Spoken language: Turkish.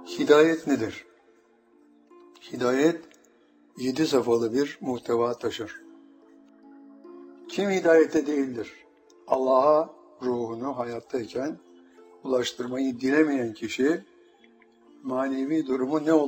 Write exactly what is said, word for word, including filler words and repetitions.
Hidayet nedir? Hidayet, yedi safhalı bir muhteva taşır. Kim hidayette değildir? Allah'a ruhunu hayattayken ulaştırmayı dilemeyen kişi, manevi durumu ne olur?